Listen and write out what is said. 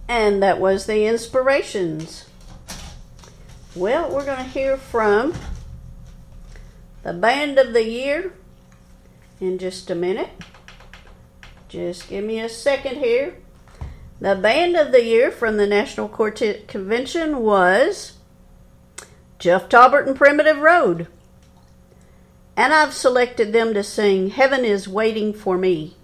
And that was the inspirations. Well, we're going to hear from the Band of the Year in just a minute. Just give me a second here. The Band of the Year from the National Quartet Convention was Jeff Taubert and Primitive Road. And I've selected them to sing Heaven is Waiting for Me.